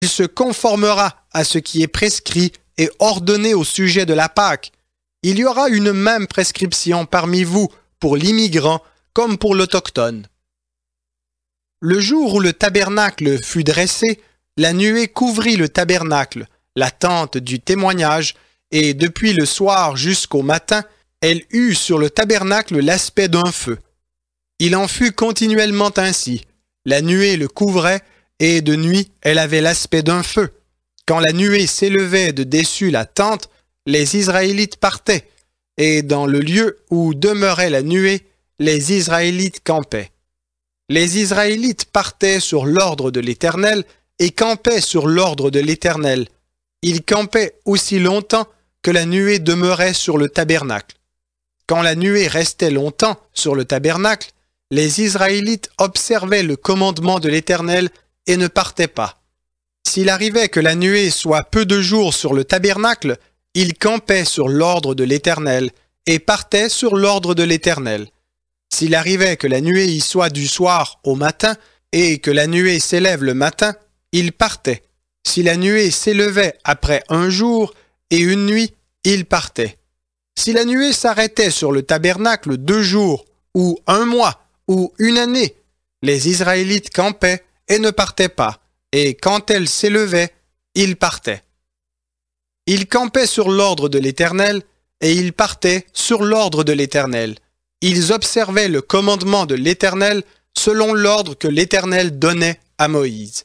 Il se conformera à ce qui est prescrit et ordonné au sujet de la Pâque. Il y aura une même prescription parmi vous pour l'immigrant comme pour l'autochtone. Le jour où le tabernacle fut dressé, la nuée couvrit le tabernacle, la tente du témoignage, et depuis le soir jusqu'au matin, elle eut sur le tabernacle l'aspect d'un feu. Il en fut continuellement ainsi. La nuée le couvrait, et de nuit, elle avait l'aspect d'un feu. Quand la nuée s'élevait de dessus la tente, les Israélites partaient, et dans le lieu où demeurait la nuée, les Israélites campaient. Les Israélites partaient sur l'ordre de l'Éternel et campaient sur l'ordre de l'Éternel. Ils campaient aussi longtemps que la nuée demeurait sur le tabernacle. Quand la nuée restait longtemps sur le tabernacle, les Israélites observaient le commandement de l'Éternel et ne partaient pas. S'il arrivait que la nuée soit peu de jours sur le tabernacle, ils campaient sur l'ordre de l'Éternel et partaient sur l'ordre de l'Éternel. S'il arrivait que la nuée y soit du soir au matin et que la nuée s'élève le matin, ils partaient. Si la nuée s'élevait après un jour et une nuit, ils partaient. Si la nuée s'arrêtait sur le tabernacle 2 jours, ou 1 mois, ou 1 année, les Israélites campaient et ne partaient pas, et quand elle s'élevait, ils partaient. Ils campaient sur l'ordre de l'Éternel, et ils partaient sur l'ordre de l'Éternel. Ils observaient le commandement de l'Éternel selon l'ordre que l'Éternel donnait à Moïse.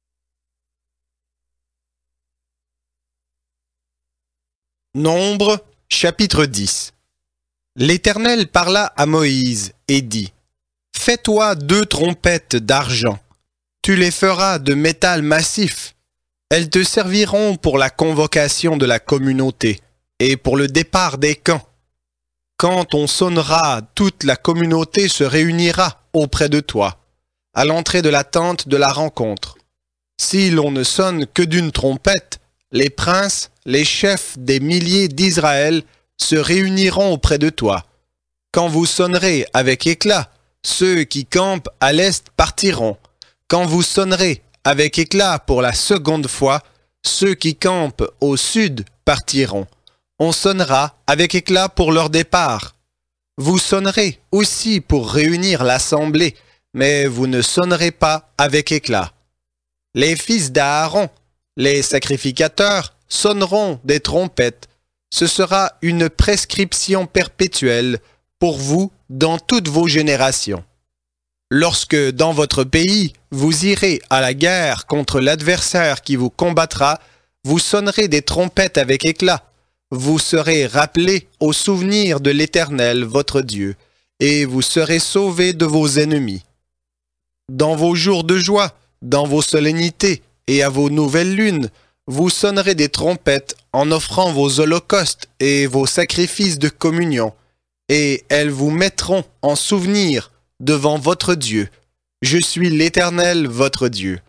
Nombre, chapitre 10. L'Éternel parla à Moïse et dit : « Fais-toi 2 trompettes d'argent. Tu les feras de métal massif. Elles te serviront pour la convocation de la communauté et pour le départ des camps. Quand on sonnera, toute la communauté se réunira auprès de toi, à l'entrée de la tente de la rencontre. Si l'on ne sonne que d'une trompette, les princes, les chefs des milliers d'Israël se réuniront auprès de toi. Quand vous sonnerez avec éclat, ceux qui campent à l'est partiront. Quand vous sonnerez avec éclat pour la 2e fois, ceux qui campent au sud partiront. On sonnera avec éclat pour leur départ. Vous sonnerez aussi pour réunir l'assemblée, mais vous ne sonnerez pas avec éclat. Les fils d'Aaron, les sacrificateurs, sonneront des trompettes. Ce sera une prescription perpétuelle pour vous dans toutes vos générations. Lorsque dans votre pays vous irez à la guerre contre l'adversaire qui vous combattra, vous sonnerez des trompettes avec éclat. Vous serez rappelés au souvenir de l'Éternel, votre Dieu, et vous serez sauvés de vos ennemis. Dans vos jours de joie, dans vos solennités et à vos nouvelles lunes, vous sonnerez des trompettes en offrant vos holocaustes et vos sacrifices de communion, et elles vous mettront en souvenir devant votre Dieu. Je suis l'Éternel, votre Dieu.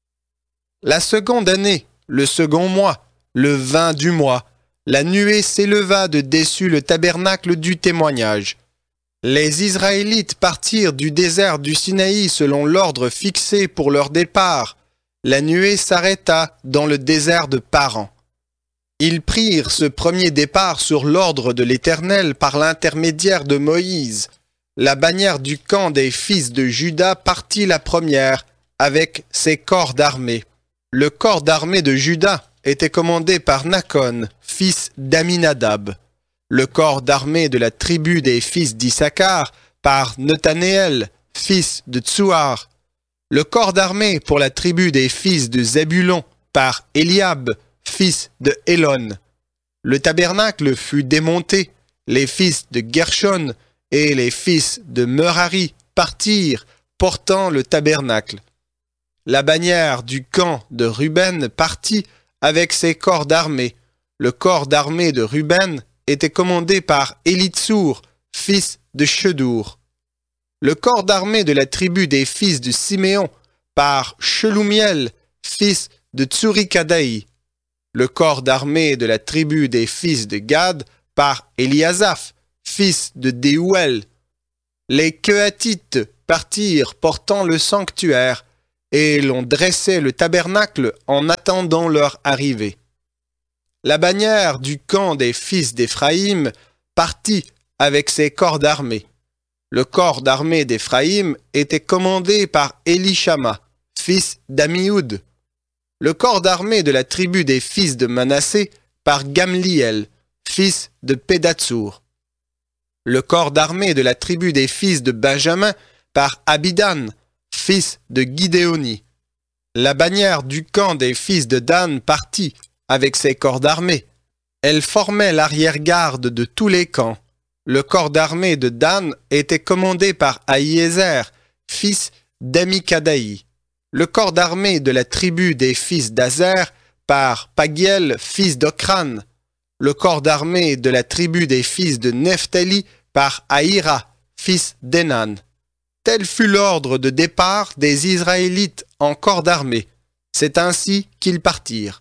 La 2e année, le 2e mois, le 20 du mois, la nuée s'éleva de dessus le tabernacle du témoignage. Les Israélites partirent du désert du Sinaï selon l'ordre fixé pour leur départ. La nuée s'arrêta dans le désert de Paran. Ils prirent ce premier départ sur l'ordre de l'Éternel par l'intermédiaire de Moïse. La bannière du camp des fils de Juda partit la première avec ses corps d'armée. Le corps d'armée de Juda était commandé par Nakon, fils d'Aminadab. Le corps d'armée de la tribu des fils d'Issachar par Nethanéel, fils de Tsuar. Le corps d'armée pour la tribu des fils de Zébulon par Eliab, fils de Hélon. Le tabernacle fut démonté. Les fils de Gershon et les fils de Merari partirent, portant le tabernacle. La bannière du camp de Ruben partit avec ses corps d'armée. Le corps d'armée de Ruben était commandé par Élitsour, fils de Shedour. Le corps d'armée de la tribu des fils de Siméon par Shelumiel, fils de Tsurikadaï. Le corps d'armée de la tribu des fils de Gad par Eliasaph, fils de Déouel. Les Kehathites partirent portant le sanctuaire, et l'on dressait le tabernacle en attendant leur arrivée. La bannière du camp des fils d'Éphraïm partit avec ses corps d'armée. Le corps d'armée d'Éphraïm était commandé par Élishama, fils d'Amioud. Le corps d'armée de la tribu des fils de Manassé par Gamliel, fils de Pédatsour. Le corps d'armée de la tribu des fils de Benjamin par Abidan, fils de Gidéoni. La bannière du camp des fils de Dan partit avec ses corps d'armée. Elle formait l'arrière-garde de tous les camps. Le corps d'armée de Dan était commandé par Ahiézer, fils d'Amicadaï. Le corps d'armée de la tribu des fils d'Azer par Pagiel, fils d'Ocran. Le corps d'armée de la tribu des fils de Nephtali par Ahira, fils d'Enan. Tel fut l'ordre de départ des Israélites en corps d'armée. C'est ainsi qu'ils partirent.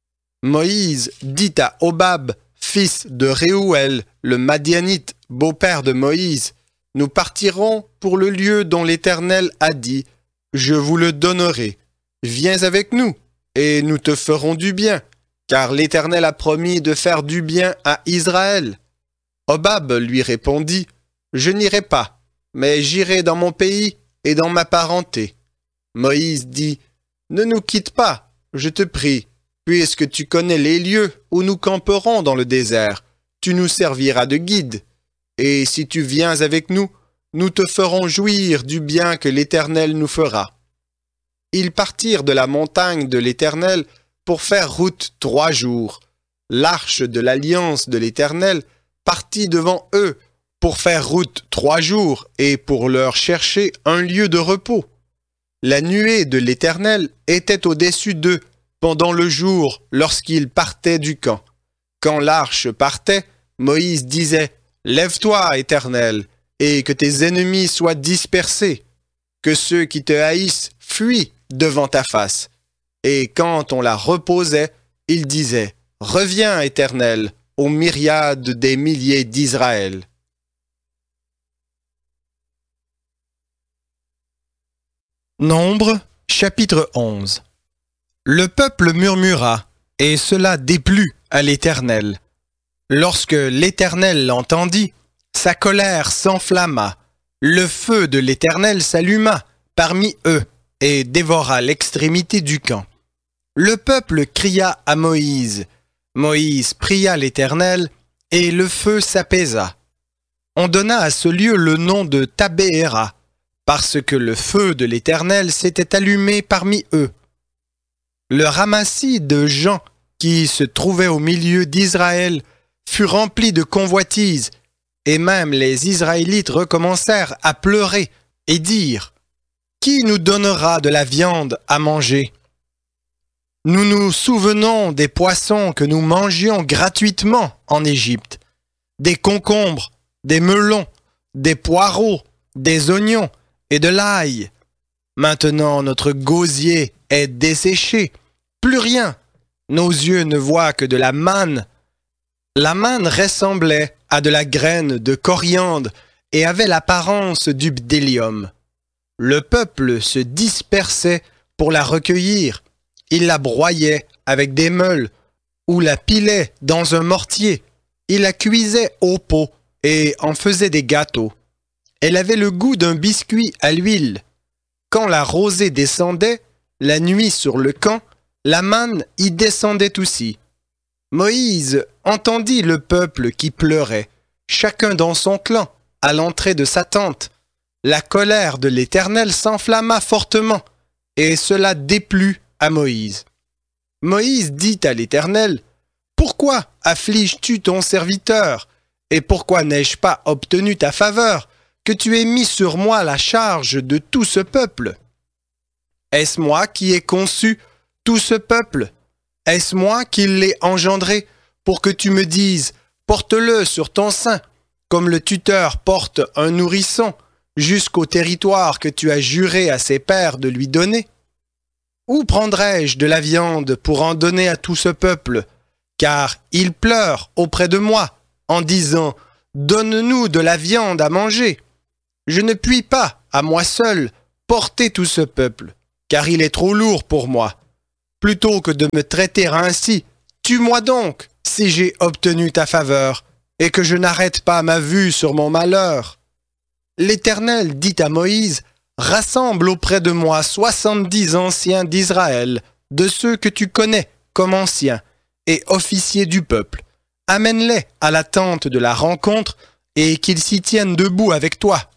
Moïse dit à Hobab, fils de Réouel, le Madianite, beau-père de Moïse, « Nous partirons pour le lieu dont l'Éternel a dit, « Je vous le donnerai. Viens avec nous, et nous te ferons du bien, car l'Éternel a promis de faire du bien à Israël. » Hobab lui répondit, « Je n'irai pas, mais j'irai dans mon pays et dans ma parenté. » Moïse dit, « Ne nous quitte pas, je te prie, puisque tu connais les lieux où nous camperons dans le désert, tu nous serviras de guide. Et si tu viens avec nous, nous te ferons jouir du bien que l'Éternel nous fera. » Ils partirent de la montagne de l'Éternel pour faire route 3 jours. L'arche de l'alliance de l'Éternel partit devant eux pour faire route 3 jours et pour leur chercher un lieu de repos. La nuée de l'Éternel était au-dessus d'eux pendant le jour lorsqu'ils partaient du camp. Quand l'arche partait, Moïse disait, « Lève-toi, Éternel, et que tes ennemis soient dispersés, que ceux qui te haïssent fuient devant ta face. » Et quand on la reposait, il disait, « Reviens, Éternel, aux myriades des milliers d'Israël. » Nombre, chapitre 11. Le peuple murmura, et cela déplut à l'Éternel. Lorsque l'Éternel l'entendit, sa colère s'enflamma. Le feu de l'Éternel s'alluma parmi eux et dévora l'extrémité du camp. Le peuple cria à Moïse. Moïse pria l'Éternel, et le feu s'apaisa. On donna à ce lieu le nom de Tabéhéra, parce que le feu de l'Éternel s'était allumé parmi eux. Le ramassis de gens qui se trouvaient au milieu d'Israël fut rempli de convoitise, et même les Israélites recommencèrent à pleurer et dire, « Qui nous donnera de la viande à manger ?» Nous nous souvenons des poissons que nous mangions gratuitement en Égypte, des concombres, des melons, des poireaux, des oignons et de l'ail. Maintenant notre gosier est desséché, plus rien. Nos yeux ne voient que de la manne. La manne ressemblait à de la graine de coriandre et avait l'apparence du bdellium. Le peuple se dispersait pour la recueillir. Il la broyait avec des meules ou la pilait dans un mortier. Il la cuisait au pot et en faisait des gâteaux. Elle avait le goût d'un biscuit à l'huile. Quand la rosée descendait, la nuit sur le camp, la manne y descendait aussi. Moïse entendit le peuple qui pleurait, chacun dans son clan, à l'entrée de sa tente. La colère de l'Éternel s'enflamma fortement, et cela déplut à Moïse. Moïse dit à l'Éternel, « Pourquoi affliges-tu ton serviteur, et pourquoi n'ai-je pas obtenu ta faveur, que tu aies mis sur moi la charge de tout ce peuple? Est-ce moi qui ai conçu tout ce peuple? Est-ce moi qui l'ai engendré pour que tu me dises, porte-le sur ton sein, comme le tuteur porte un nourrisson, jusqu'au territoire que tu as juré à ses pères de lui donner? Où prendrai-je de la viande pour en donner à tout ce peuple? Car ils pleurent auprès de moi, en disant, donne-nous de la viande à manger. Je ne puis pas, à moi seul, porter tout ce peuple. car il est trop lourd pour moi. Plutôt que de me traiter ainsi, tue-moi donc, si j'ai obtenu ta faveur, et que je n'arrête pas ma vue sur mon malheur. » L'Éternel dit à Moïse, « Rassemble auprès de moi 70 anciens d'Israël, de ceux que tu connais comme anciens, et officiers du peuple. Amène-les à la tente de la rencontre, et qu'ils s'y tiennent debout avec toi.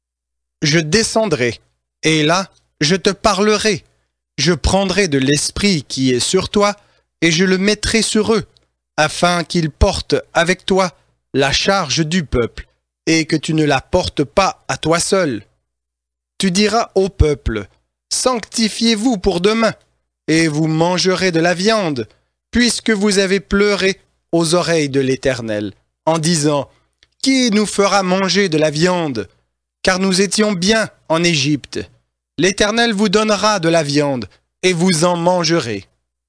Je descendrai, et là, je te parlerai. Je prendrai de l'esprit qui est sur toi, et je le mettrai sur eux, afin qu'ils portent avec toi la charge du peuple, et que tu ne la portes pas à toi seul. Tu diras au peuple, sanctifiez-vous pour demain, et vous mangerez de la viande, puisque vous avez pleuré aux oreilles de l'Éternel, en disant, qui nous fera manger de la viande? Car nous étions bien en Égypte. L'Éternel vous donnera de la viande, et vous en mangerez.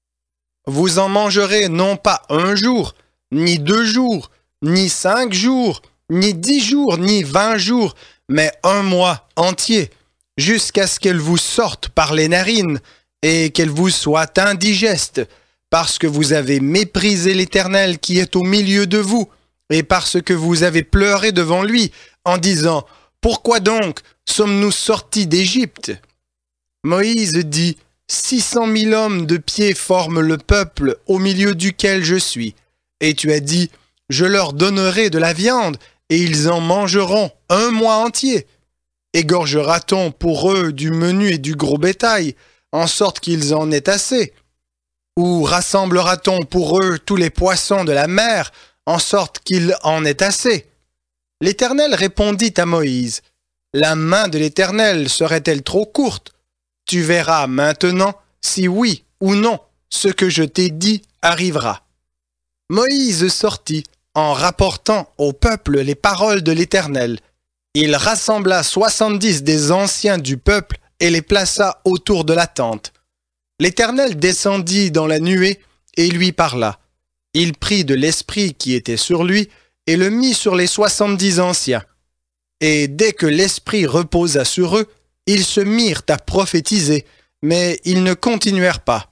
Vous en mangerez non pas 1 jour, ni 2 jours, ni 5 jours, ni 10 jours, ni 20 jours, mais 1 mois entier, jusqu'à ce qu'elle vous sorte par les narines, et qu'elle vous soit indigeste, parce que vous avez méprisé l'Éternel qui est au milieu de vous, et parce que vous avez pleuré devant lui, en disant, « Pourquoi donc sommes-nous sortis d'Égypte ?» Moïse dit, « 600 000 hommes de pied forment le peuple au milieu duquel je suis. Et tu as dit, je leur donnerai de la viande, et ils en mangeront 1 mois entier. Égorgera-t-on pour eux du menu et du gros bétail, en sorte qu'ils en aient assez? Ou rassemblera-t-on pour eux tous les poissons de la mer, en sorte qu'il en ait assez? » L'Éternel répondit à Moïse, « La main de l'Éternel serait-elle trop courte? Tu verras maintenant si oui ou non ce que je t'ai dit arrivera. » Moïse sortit en rapportant au peuple les paroles de l'Éternel. Il rassembla 70 des anciens du peuple et les plaça autour de la tente. L'Éternel descendit dans la nuée et lui parla. Il prit de l'esprit qui était sur lui et le mit sur les 70 anciens. Et dès que l'esprit reposa sur eux, ils se mirent à prophétiser, mais ils ne continuèrent pas.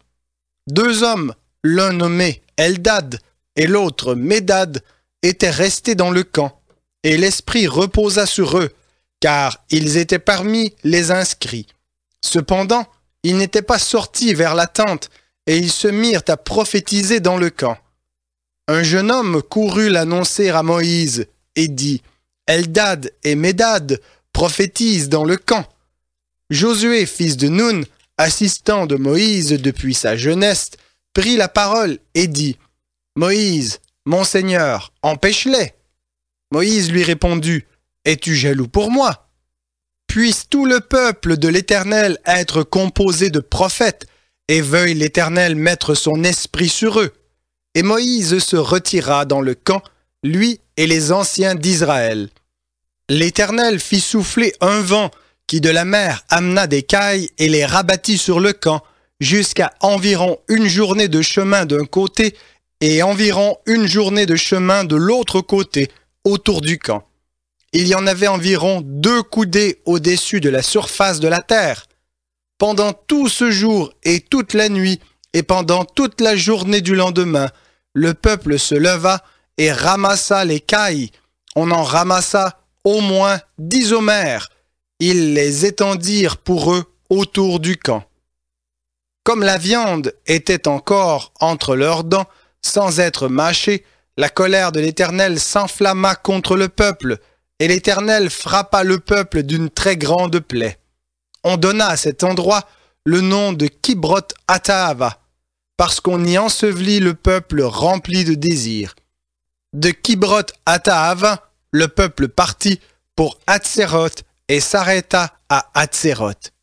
2 hommes, l'un nommé Eldad et l'autre Médad, étaient restés dans le camp, et l'esprit reposa sur eux, car ils étaient parmi les inscrits. Cependant, ils n'étaient pas sortis vers la tente, et ils se mirent à prophétiser dans le camp. Un jeune homme courut l'annoncer à Moïse, et dit, « Eldad et Médad prophétisent dans le camp. » Josué, fils de Nun, assistant de Moïse depuis sa jeunesse, prit la parole et dit, « Moïse, mon Seigneur, empêche-les. » Moïse lui répondit, « Es-tu jaloux pour moi? Puisse tout le peuple de l'Éternel être composé de prophètes, et veuille l'Éternel mettre son esprit sur eux. » Et Moïse se retira dans le camp, lui et les anciens d'Israël. L'Éternel fit souffler un vent qui de la mer amena des cailles et les rabattit sur le camp, jusqu'à environ 1 journée de chemin d'un côté et environ 1 journée de chemin de l'autre côté, autour du camp. Il y en avait environ 2 coudées au-dessus de la surface de la terre. Pendant tout ce jour et toute la nuit, et pendant toute la journée du lendemain, le peuple se leva et ramassa les cailles. On en ramassa au moins 10 omers. Ils les étendirent pour eux autour du camp. Comme la viande était encore entre leurs dents, sans être mâchée, la colère de l'Éternel s'enflamma contre le peuple, et l'Éternel frappa le peuple d'une très grande plaie. On donna à cet endroit le nom de Kibroth Hattaava, parce qu'on y ensevelit le peuple rempli de désirs. De Kibroth Hattaava, le peuple partit pour Hatséroth et s'arrêta à Hatséroth.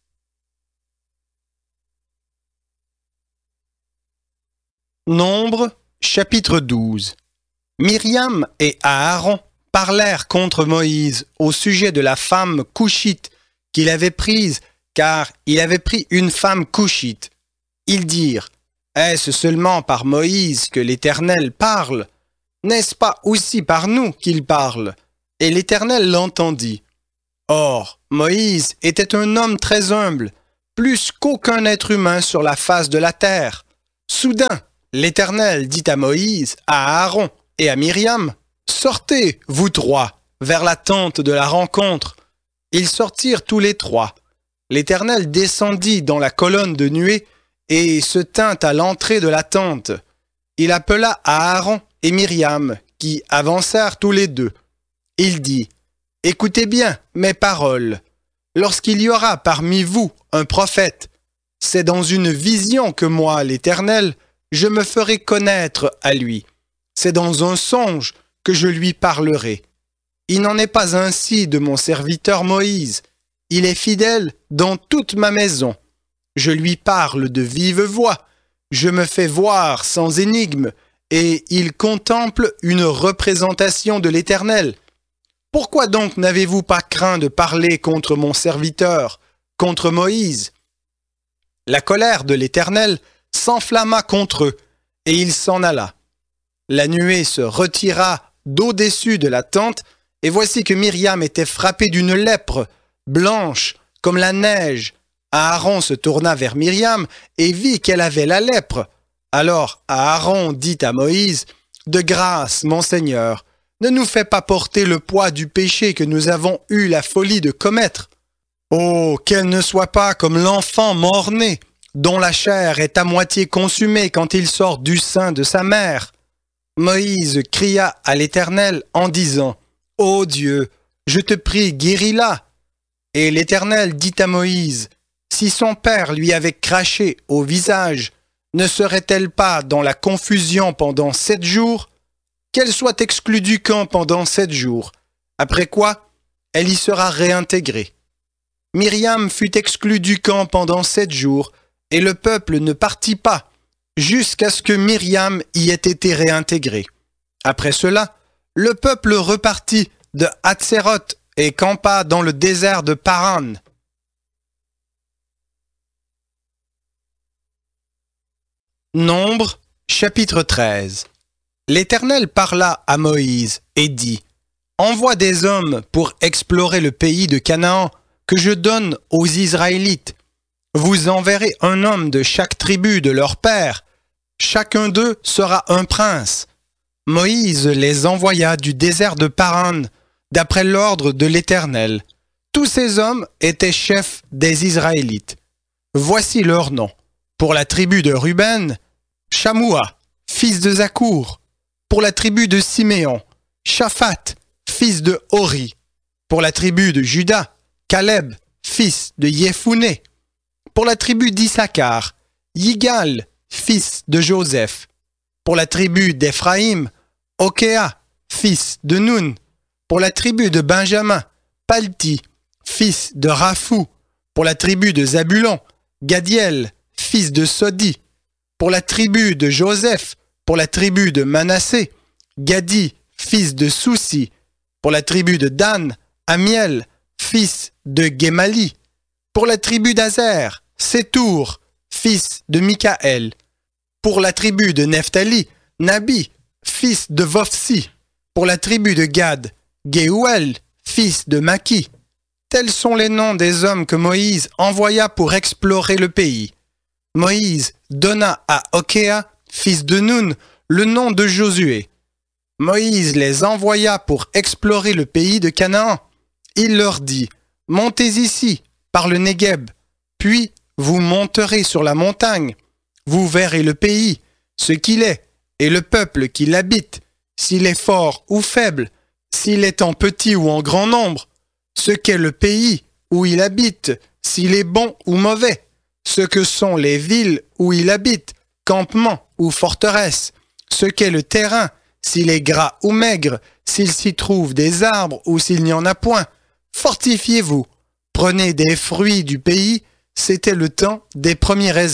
Nombre, chapitre 12. Myriam et Aaron parlèrent contre Moïse au sujet de la femme couchite qu'il avait prise, car il avait pris une femme couchite. Ils dirent, « Est-ce seulement par Moïse que l'Éternel parle? N'est-ce pas aussi par nous qu'il parle? » Et l'Éternel l'entendit. Or, Moïse était un homme très humble, plus qu'aucun être humain sur la face de la terre. Soudain, l'Éternel dit à Moïse, à Aaron et à Myriam, « Sortez, vous trois, vers la tente de la rencontre. » Ils sortirent tous les trois. L'Éternel descendit dans la colonne de nuée et se tint à l'entrée de la tente. Il appela à Aaron et Myriam, qui avancèrent tous les deux. Il dit, « Écoutez bien mes paroles. Lorsqu'il y aura parmi vous un prophète, c'est dans une vision que moi, l'Éternel, je me ferai connaître à lui. C'est dans un songe que je lui parlerai. Il n'en est pas ainsi de mon serviteur Moïse. Il est fidèle dans toute ma maison. Je lui parle de vive voix. Je me fais voir sans énigme, et il contemple une représentation de l'Éternel. Pourquoi donc n'avez-vous pas craint de parler contre mon serviteur, contre Moïse? » La colère de l'Éternel s'enflamma contre eux, et il s'en alla. La nuée se retira d'au-dessus de la tente, et voici que Myriam était frappée d'une lèpre, blanche comme la neige. Aaron se tourna vers Myriam et vit qu'elle avait la lèpre. Alors Aaron dit à Moïse, « De grâce, mon Seigneur, ne nous fais pas porter le poids du péché que nous avons eu la folie de commettre. Oh, qu'elle ne soit pas comme l'enfant mort-né, dont la chair est à moitié consumée quand il sort du sein de sa mère. » Moïse cria à l'Éternel en disant, « Ô Dieu, je te prie, guéris-la. » Et l'Éternel dit à Moïse, « Si son père lui avait craché au visage, ne serait-elle pas dans la confusion pendant 7 jours? Qu'elle soit exclue du camp pendant 7 jours, après quoi elle y sera réintégrée. » Myriam fut exclue du camp pendant 7 jours, et le peuple ne partit pas, jusqu'à ce que Myriam y ait été réintégrée. Après cela, le peuple repartit de Hatséroth et campa dans le désert de Paran. Nombre, chapitre 13. L'Éternel parla à Moïse et dit, « Envoie des hommes pour explorer le pays de Canaan que je donne aux Israélites. Vous enverrez un homme de chaque tribu de leur père. Chacun d'eux sera un prince. » Moïse les envoya du désert de Paran, d'après l'ordre de l'Éternel. Tous ces hommes étaient chefs des Israélites. Voici leurs noms. Pour la tribu de Ruben, Shamoua, fils de Zakour. Pour la tribu de Siméon, Shaphat, fils de Hori. Pour la tribu de Juda, Caleb, fils de Yefouné. Pour la tribu d'Issachar, Yigal, fils de Joseph. Pour la tribu d'Éphraïm, Okea, fils de Nun. Pour la tribu de Benjamin, Palti, fils de Raphou. Pour la tribu de Zabulon, Gadiel, fils de Sodi. Pour la tribu de Joseph, pour la tribu de Manassé, Gadi, fils de Soussi. Pour la tribu de Dan, Amiel, fils de Gemali. Pour la tribu d'Azer, Sétour, fils de Mikaël. Pour la tribu de Nephtali, Nabi, fils de Vophsi. Pour la tribu de Gad, Geouel, fils de Maki. Tels sont les noms des hommes que Moïse envoya pour explorer le pays. Moïse donna à Okea, fils de Nun, le nom de Josué. Moïse les envoya pour explorer le pays de Canaan. Il leur dit, « Montez ici, par le Négueb, puis vous monterez sur la montagne. Vous verrez le pays, ce qu'il est, et le peuple qui l'habite, s'il est fort ou faible, s'il est en petit ou en grand nombre, ce qu'est le pays où il habite, s'il est bon ou mauvais, ce que sont les villes où il habite, campements ou forteresses, ce qu'est le terrain, s'il est gras ou maigre, s'il s'y trouve des arbres ou s'il n'y en a point. Fortifiez-vous, prenez des fruits du pays, c'était le temps des premiers raisins. »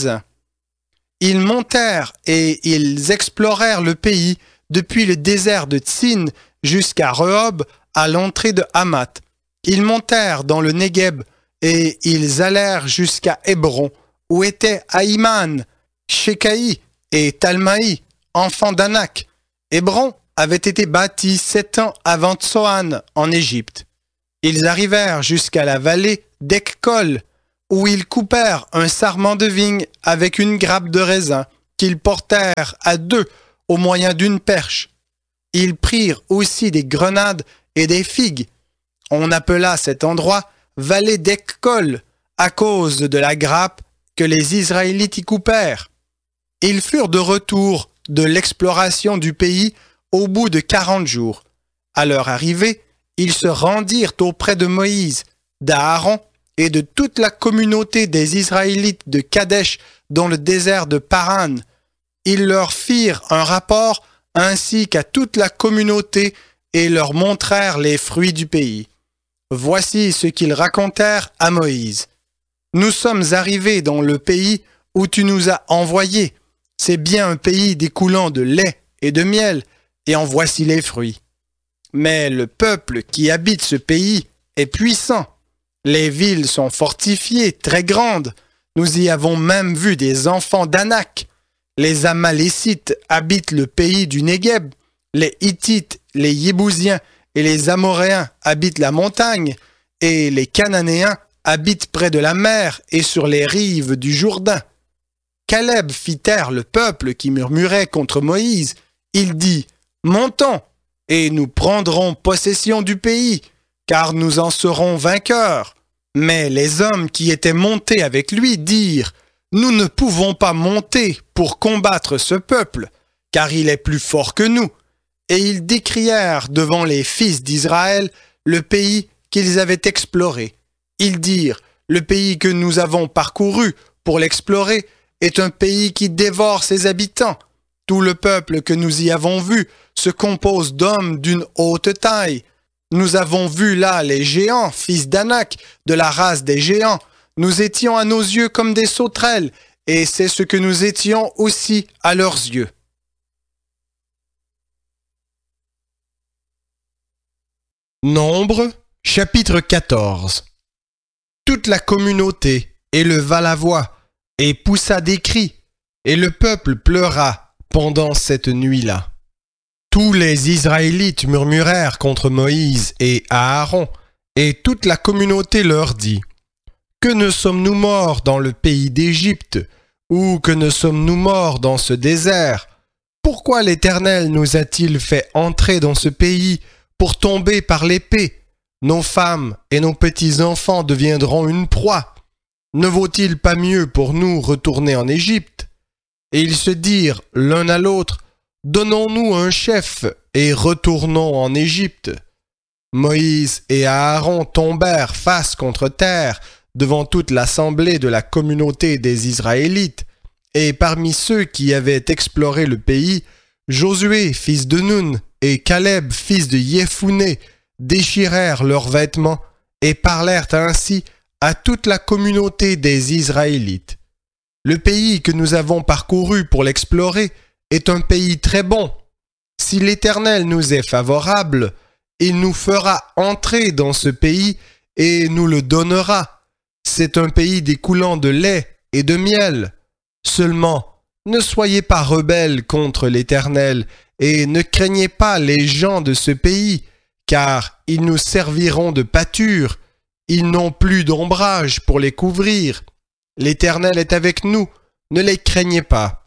Ils montèrent et ils explorèrent le pays depuis le désert de Tsin jusqu'à Rehob à l'entrée de Hamath. Ils montèrent dans le Négueb et ils allèrent jusqu'à Hébron, où étaient Ahiman, Shekaï et Talmaï, enfants d'Anak. Hébron avait été bâti 7 ans avant Tsoan en Égypte. Ils arrivèrent jusqu'à la vallée d'Ekcol, où ils coupèrent un sarment de vigne avec une grappe de raisin qu'ils portèrent à deux au moyen d'une perche. Ils prirent aussi des grenades et des figues. On appela cet endroit vallée d'Eshcol à cause de la grappe que les Israélites y coupèrent. Ils furent de retour de l'exploration du pays au bout de 40 jours. À leur arrivée, ils se rendirent auprès de Moïse, d'Aaron et de toute la communauté des Israélites de Kadesh dans le désert de Paran. Ils leur firent un rapport ainsi qu'à toute la communauté et leur montrèrent les fruits du pays. Voici ce qu'ils racontèrent à Moïse. Nous sommes arrivés dans le pays où tu nous as envoyés. C'est bien un pays découlant de lait et de miel, et en voici les fruits. Mais le peuple qui habite ce pays est puissant. Les villes sont fortifiées, très grandes. Nous y avons même vu des enfants d'Anak. Les Amalécites habitent le pays du Négueb. Les Hittites, les Yébousiens et les Amoréens habitent la montagne. Et les Cananéens habitent près de la mer et sur les rives du Jourdain. Caleb fit taire le peuple qui murmurait contre Moïse. Il dit « Montons, et nous prendrons possession du pays, car nous en serons vainqueurs. » Mais les hommes qui étaient montés avec lui dirent « Nous ne pouvons pas monter pour combattre ce peuple, car il est plus fort que nous. » Et ils décrièrent devant les fils d'Israël le pays qu'ils avaient exploré. Ils dirent « Le pays que nous avons parcouru pour l'explorer est un pays qui dévore ses habitants. Tout le peuple que nous y avons vu se compose d'hommes d'une haute taille. Nous avons vu là les géants, fils d'Anak, de la race des géants. Nous étions à nos yeux comme des sauterelles, et c'est ce que nous étions aussi à leurs yeux. » Nombre, chapitre 14. Toute la communauté éleva la voix et poussa des cris, et le peuple pleura pendant cette nuit-là. Tous les Israélites murmurèrent contre Moïse et Aaron, et toute la communauté leur dit « Que ne sommes-nous morts dans le pays d'Égypte, ou que ne sommes-nous morts dans ce désert? Pourquoi l'Éternel nous a-t-il fait entrer dans ce pays pour tomber par l'épée? Nos femmes et nos petits-enfants deviendront une proie. Ne vaut-il pas mieux pour nous retourner en Égypte? » Et ils se dirent l'un à l'autre « Donnons-nous un chef et retournons en Égypte. » Moïse et Aaron tombèrent face contre terre devant toute l'assemblée de la communauté des Israélites, et parmi ceux qui avaient exploré le pays, Josué, fils de Nun, et Caleb, fils de Yéphuné, déchirèrent leurs vêtements et parlèrent ainsi à toute la communauté des Israélites. Le pays que nous avons parcouru pour l'explorer est un pays très bon. Si l'Éternel nous est favorable, il nous fera entrer dans ce pays et nous le donnera. C'est un pays découlant de lait et de miel. Seulement, ne soyez pas rebelles contre l'Éternel et ne craignez pas les gens de ce pays, car ils nous serviront de pâture. Ils n'ont plus d'ombrage pour les couvrir. L'Éternel est avec nous, ne les craignez pas.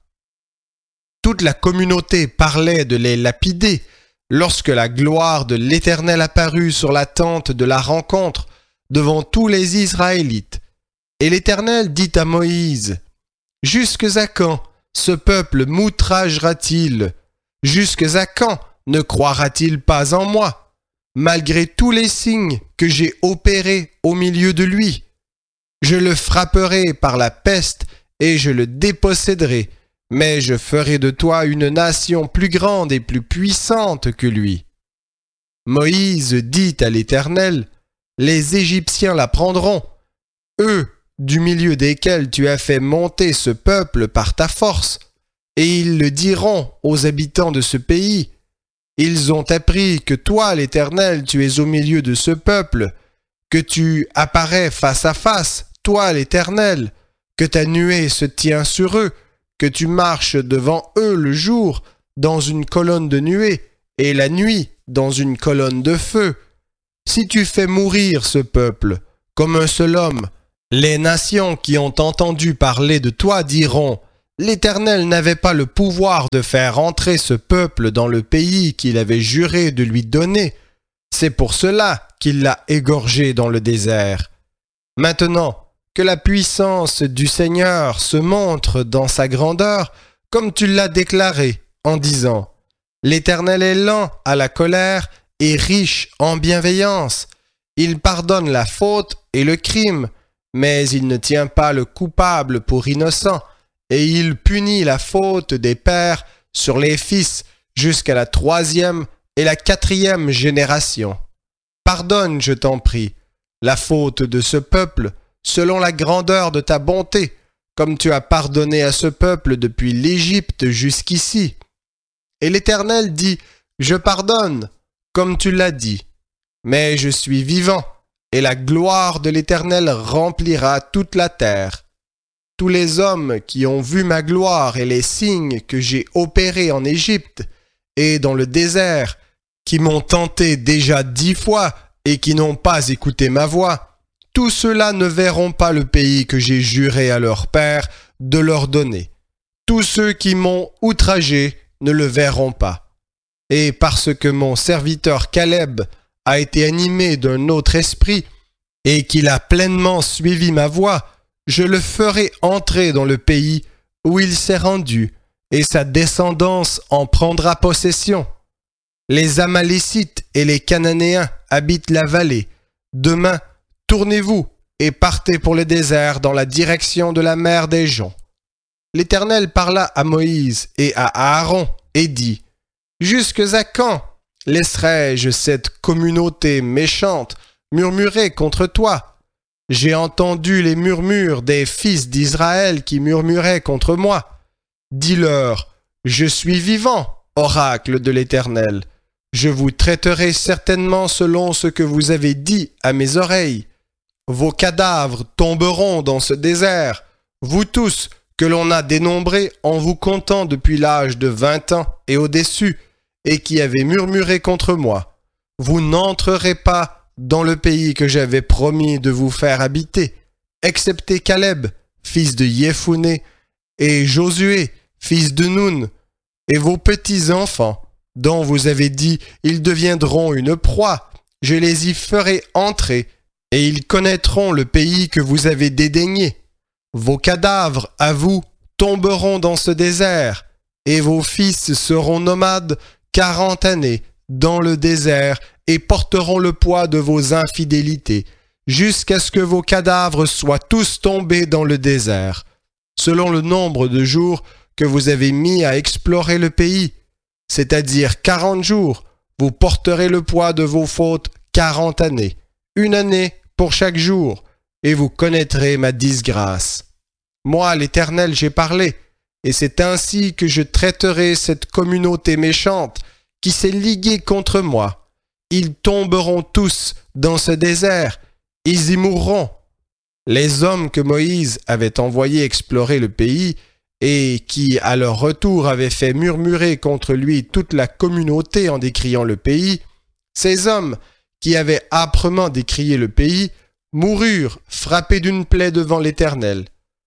Toute la communauté parlait de les lapider lorsque la gloire de l'Éternel apparut sur la tente de la rencontre devant tous les Israélites. Et l'Éternel dit à Moïse, « Jusques à quand ce peuple m'outragera-t-il? Jusques à quand ne croira-t-il pas en moi, malgré tous les signes que j'ai opérés au milieu de lui? Je le frapperai par la peste et je le déposséderai, mais je ferai de toi une nation plus grande et plus puissante que lui. » Moïse dit à l'Éternel, « Les Égyptiens la prendront, eux, du milieu desquels tu as fait monter ce peuple par ta force, et ils le diront aux habitants de ce pays. Ils ont appris que toi, l'Éternel, tu es au milieu de ce peuple, que tu apparais face à face, toi, l'Éternel, que ta nuée se tient sur eux, que tu marches devant eux le jour dans une colonne de nuée, et la nuit dans une colonne de feu. Si tu fais mourir ce peuple, comme un seul homme, Les nations qui ont entendu parler de toi diront, l'Éternel n'avait pas le pouvoir de faire entrer ce peuple dans le pays qu'il avait juré de lui donner. C'est pour cela qu'il l'a égorgé dans le désert. Maintenant, que la puissance du Seigneur se montre dans sa grandeur, comme tu l'as déclaré, en disant, l'Éternel est lent à la colère et riche en bienveillance. Il pardonne la faute et le crime, mais il ne tient pas le coupable pour innocent, et il punit la faute des pères sur les fils jusqu'à la 3e et la 4e génération. Pardonne, je t'en prie, la faute de ce peuple, selon la grandeur de ta bonté, comme tu as pardonné à ce peuple depuis l'Égypte jusqu'ici. Et l'Éternel dit, je pardonne, comme tu l'as dit, mais je suis vivant, et la gloire de l'Éternel remplira toute la terre. Tous les hommes qui ont vu ma gloire et les signes que j'ai opérés en Égypte et dans le désert, qui m'ont tenté déjà 10 fois et qui n'ont pas écouté ma voix, tous ceux-là ne verront pas le pays que j'ai juré à leur père de leur donner. Tous ceux qui m'ont outragé ne le verront pas. Et parce que mon serviteur Caleb a été animé d'un autre esprit et qu'il a pleinement suivi ma voie, je le ferai entrer dans le pays où il s'est rendu, et sa descendance en prendra possession. Les Amalécites et les Cananéens habitent la vallée. Demain, tournez-vous et partez pour le désert dans la direction de la mer des Joncs. L'Éternel parla à Moïse et à Aaron et dit, « Jusque à quand laisserai-je cette communauté méchante murmurer contre toi ? J'ai entendu les murmures des fils d'Israël qui murmuraient contre moi. Dis-leur, je suis vivant, oracle de l'Éternel. Je vous traiterai certainement selon ce que vous avez dit à mes oreilles. Vos cadavres tomberont dans ce désert, vous tous que l'on a dénombrés en vous comptant depuis l'âge de 20 ans et au-dessus, et qui avez murmuré contre moi. Vous n'entrerez pas dans le pays que j'avais promis de vous faire habiter, excepté Caleb, fils de Yéphuné, et Josué, fils de Nun, et vos petits-enfants, dont vous avez dit, ils deviendront une proie, je les y ferai entrer, et ils connaîtront le pays que vous avez dédaigné. Vos cadavres, à vous, tomberont dans ce désert, et vos fils seront nomades 40 années dans le désert, et porteront le poids de vos infidélités, jusqu'à ce que vos cadavres soient tous tombés dans le désert, selon le nombre de jours que vous avez mis à explorer le pays, c'est-à-dire 40 jours, vous porterez le poids de vos fautes 40 années, 1 année pour chaque jour, et vous connaîtrez ma disgrâce. Moi, l'Éternel, j'ai parlé, et c'est ainsi que je traiterai cette communauté méchante qui s'est liguée contre moi. Ils tomberont tous dans ce désert, ils y mourront. Les hommes que Moïse avait envoyés explorer le pays et qui, à leur retour, avaient fait murmurer contre lui toute la communauté en décriant le pays, ces hommes qui avaient âprement décrié le pays, moururent frappés d'une plaie devant l'Éternel.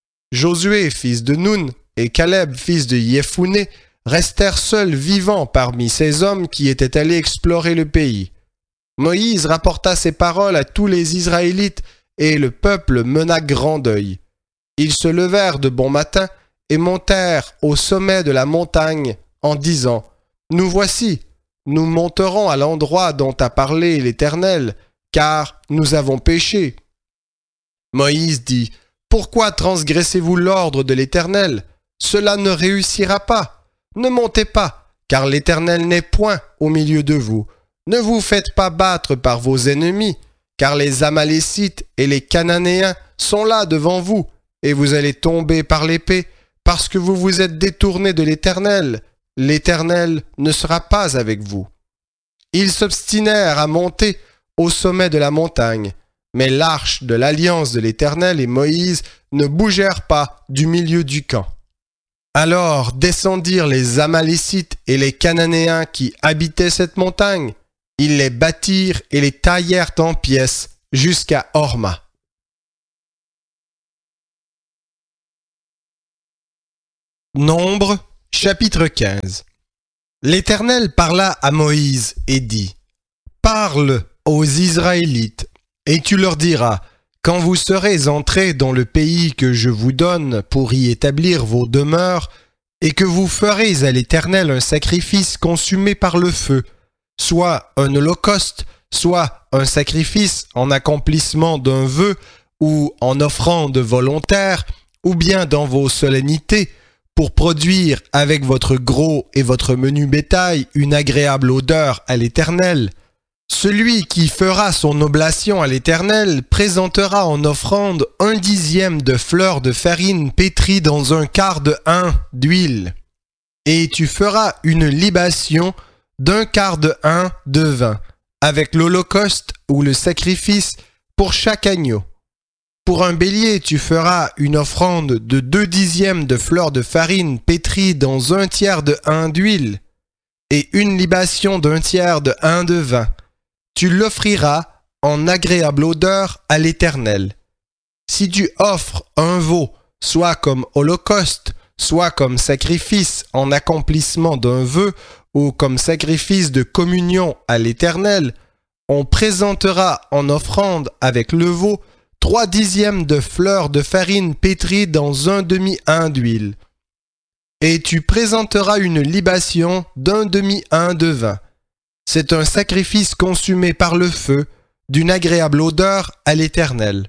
Josué, fils de Nun, et Caleb, fils de Yéphuné, restèrent seuls vivants parmi ces hommes qui étaient allés explorer le pays. Moïse rapporta ces paroles à tous les Israélites, et le peuple mena grand deuil. Ils se levèrent de bon matin et montèrent au sommet de la montagne en disant, « Nous voici, nous monterons à l'endroit dont a parlé l'Éternel, car nous avons péché. » Moïse dit, « Pourquoi transgressez-vous l'ordre de l'Éternel ? Cela ne réussira pas. Ne montez pas, car l'Éternel n'est point au milieu de vous. Ne vous faites pas battre par vos ennemis, car les Amalécites et les Cananéens sont là devant vous, et vous allez tomber par l'épée, parce que vous vous êtes détournés de l'Éternel. L'Éternel ne sera pas avec vous. » Ils s'obstinèrent à monter au sommet de la montagne, mais l'arche de l'alliance de l'Éternel et Moïse ne bougèrent pas du milieu du camp. Alors descendirent les Amalécites et les Cananéens qui habitaient cette montagne. Ils les battirent et les taillèrent en pièces jusqu'à Horma. Nombre, chapitre 15. L'Éternel parla à Moïse et dit, « Parle aux Israélites, et tu leur diras, quand vous serez entrés dans le pays que je vous donne pour y établir vos demeures, et que vous ferez à l'Éternel un sacrifice consumé par le feu, soit un holocauste, soit un sacrifice en accomplissement d'un vœu, ou en offrande volontaire, ou bien dans vos solennités, pour produire avec votre gros et votre menu bétail une agréable odeur à l'Éternel. Celui qui fera son oblation à l'Éternel présentera en offrande 1/10 de fleur de farine pétrie dans 1/4 de hin d'huile. Et tu feras une libation d'1/4 de hin de vin, avec l'holocauste ou le sacrifice pour chaque agneau. Pour un bélier, tu feras une offrande de 2/10 de fleur de farine pétrie dans 1/3 de hin d'huile, et une libation d'1/3 de hin de vin. Tu l'offriras en agréable odeur à l'Éternel. Si tu offres un veau, soit comme holocauste, soit comme sacrifice en accomplissement d'un vœu, ou comme sacrifice de communion à l'Éternel, on présentera en offrande avec le veau 3/10 de fleur de farine pétrie dans 1/2 hin d'huile. Et tu présenteras une libation d'1/2 hin de vin. C'est un sacrifice consumé par le feu, d'une agréable odeur à l'Éternel.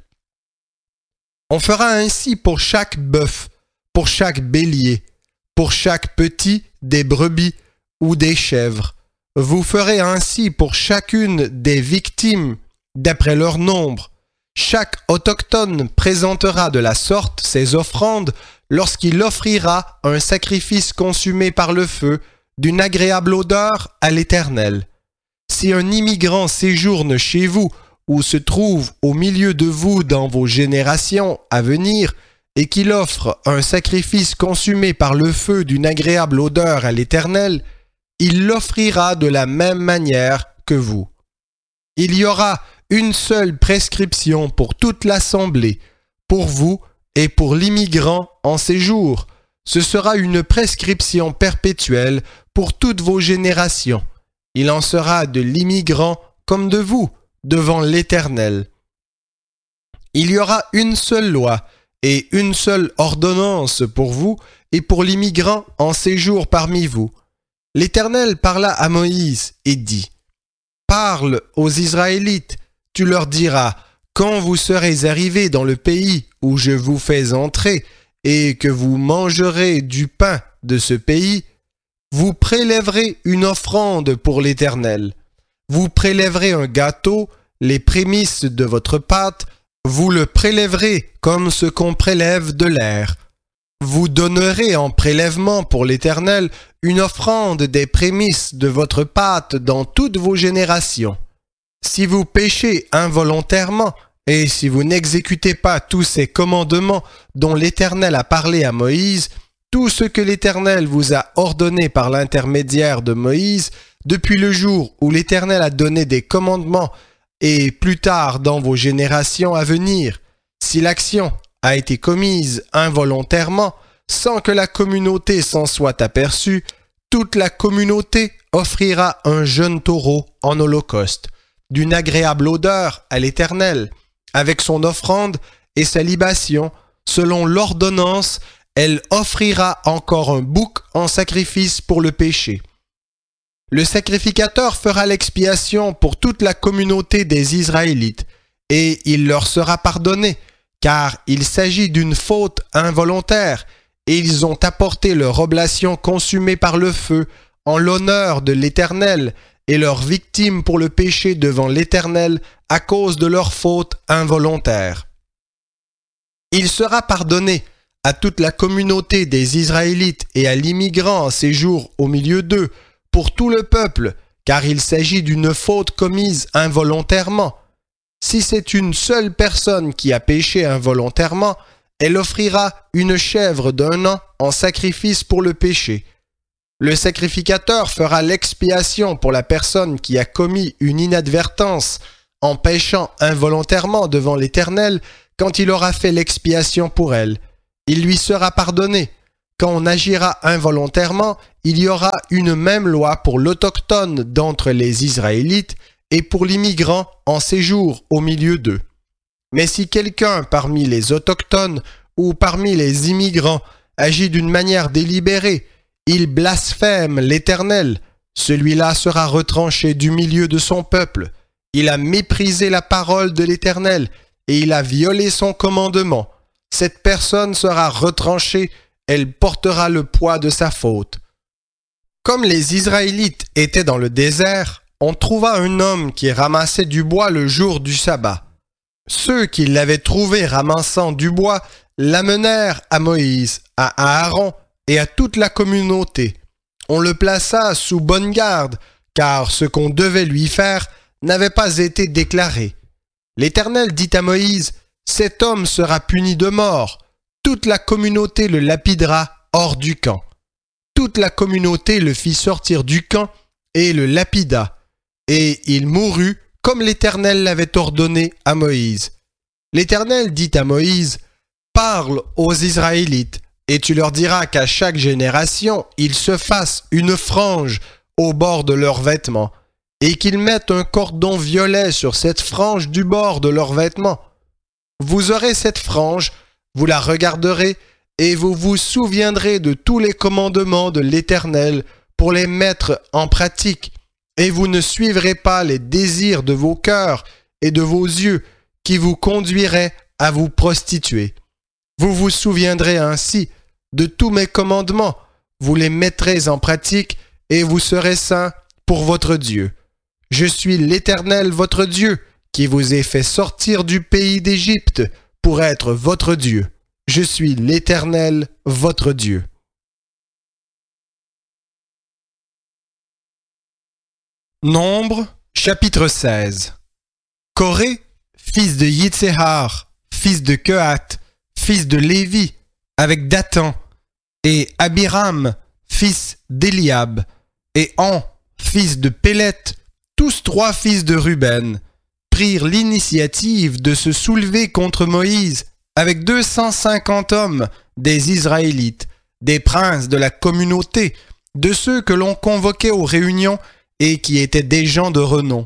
On fera ainsi pour chaque bœuf, pour chaque bélier, pour chaque petit des brebis ou des chèvres. Vous ferez ainsi pour chacune des victimes, d'après leur nombre. Chaque autochtone présentera de la sorte ses offrandes lorsqu'il offrira un sacrifice consumé par le feu, d'une agréable odeur à l'Éternel. Si un immigrant séjourne chez vous ou se trouve au milieu de vous dans vos générations à venir et qu'il offre un sacrifice consumé par le feu d'une agréable odeur à l'Éternel, il l'offrira de la même manière que vous. Il y aura une seule prescription pour toute l'assemblée, pour vous et pour l'immigrant en séjour. Ce sera une prescription perpétuelle pour toutes vos générations. Il en sera de l'immigrant comme de vous, devant l'Éternel. Il y aura une seule loi et une seule ordonnance pour vous et pour l'immigrant en séjour parmi vous. L'Éternel parla à Moïse et dit, « Parle aux Israélites, tu leur diras, quand vous serez arrivés dans le pays où je vous fais entrer, et que vous mangerez du pain de ce pays, vous prélèverez une offrande pour l'Éternel. Vous prélèverez un gâteau, les prémices de votre pâte, vous le prélèverez comme ce qu'on prélève de l'air. Vous donnerez en prélèvement pour l'Éternel une offrande des prémices de votre pâte dans toutes vos générations. Si vous péchez involontairement, et si vous n'exécutez pas tous ces commandements dont l'Éternel a parlé à Moïse, tout ce que l'Éternel vous a ordonné par l'intermédiaire de Moïse, depuis le jour où l'Éternel a donné des commandements, et plus tard dans vos générations à venir, si l'action a été commise involontairement, sans que la communauté s'en soit aperçue, toute la communauté offrira un jeune taureau en holocauste, d'une agréable odeur à l'Éternel, avec son offrande et sa libation, selon l'ordonnance, elle offrira encore un bouc en sacrifice pour le péché. Le sacrificateur fera l'expiation pour toute la communauté des Israélites, et il leur sera pardonné, car il s'agit d'une faute involontaire, et ils ont apporté leur oblation consumée par le feu en l'honneur de l'Éternel, et leur victime pour le péché devant l'Éternel à cause de leur faute involontaire. Il sera pardonné à toute la communauté des Israélites et à l'immigrant en séjour au milieu d'eux, pour tout le peuple, car il s'agit d'une faute commise involontairement. Si c'est une seule personne qui a péché involontairement, elle offrira une chèvre d'1 an en sacrifice pour le péché. Le sacrificateur fera l'expiation pour la personne qui a commis une inadvertance en péchant involontairement devant l'Éternel quand il aura fait l'expiation pour elle. Il lui sera pardonné. quand on agira involontairement, il y aura une même loi pour l'autochtone d'entre les Israélites et pour l'immigrant en séjour au milieu d'eux. Mais si quelqu'un parmi les autochtones ou parmi les immigrants agit d'une manière délibérée, il blasphème l'Éternel, celui-là sera retranché du milieu de son peuple. Il a méprisé la parole de l'Éternel et il a violé son commandement. Cette personne sera retranchée, elle portera le poids de sa faute. Comme les Israélites étaient dans le désert, on trouva un homme qui ramassait du bois le jour du sabbat. Ceux qui l'avaient trouvé ramassant du bois l'amenèrent à Moïse, à Aaron et à toute la communauté. On le plaça sous bonne garde, car ce qu'on devait lui faire n'avait pas été déclaré. L'Éternel dit à Moïse, « Cet homme sera puni de mort. Toute la communauté le lapidera hors du camp. » Toute la communauté le fit sortir du camp et le lapida. Et il mourut comme l'Éternel l'avait ordonné à Moïse. L'Éternel dit à Moïse, « Parle aux Israélites, et tu leur diras qu'à chaque génération, ils se fassent une frange au bord de leurs vêtements, et qu'ils mettent un cordon violet sur cette frange du bord de leurs vêtements. Vous aurez cette frange, vous la regarderez, et vous vous souviendrez de tous les commandements de l'Éternel pour les mettre en pratique, et vous ne suivrez pas les désirs de vos cœurs et de vos yeux qui vous conduiraient à vous prostituer. Vous vous souviendrez ainsi de tous mes commandements, vous les mettrez en pratique et vous serez saints pour votre Dieu. Je suis l'Éternel votre Dieu qui vous ai fait sortir du pays d'Égypte pour être votre Dieu. Je suis l'Éternel votre Dieu. Nombre, chapitre 16. Coré, fils de Yitzéhar, fils de Kehat, fils de Lévi, avec Dathan, et Abiram, fils d'Éliab, et An, fils de Pélet, tous trois fils de Ruben, prirent l'initiative de se soulever contre Moïse avec 250 hommes des Israélites, des princes de la communauté, de ceux que l'on convoquait aux réunions et qui étaient des gens de renom.